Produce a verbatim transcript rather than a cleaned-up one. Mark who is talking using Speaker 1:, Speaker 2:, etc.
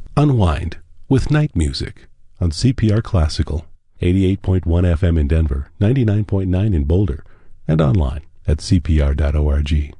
Speaker 1: Unwind with night music on C P R Classical, eighty-eight point one F M in Denver, ninety-nine point nine in Boulder, and online at c p r dot org.